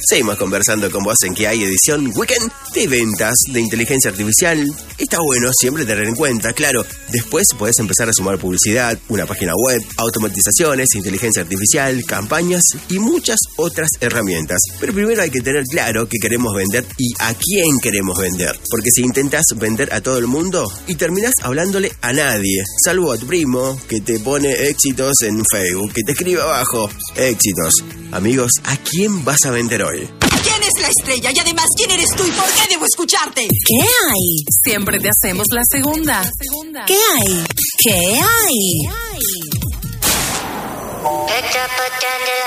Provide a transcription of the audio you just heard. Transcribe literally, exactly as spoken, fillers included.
Seguimos conversando con vos en Que Hay, edición Weekend de ventas de inteligencia artificial. Está bueno siempre tener en cuenta, claro, después podés empezar a sumar publicidad, una página web, automatizaciones, inteligencia artificial, campañas y muchas otras herramientas. Pero primero hay que tener claro qué queremos vender y a quién queremos vender. Porque si intentás vender a todo el mundo y terminás hablándole a nadie, salvo a tu primo que te pone éxitos en Facebook, que te escribe abajo, éxitos. Amigos, ¿a quién vas a vender hoy? ¿Quién es la estrella? Y además, ¿quién eres tú y por qué debo escucharte? ¿Qué hay? Siempre te hacemos la segunda. ¿Qué hay? ¿Qué hay?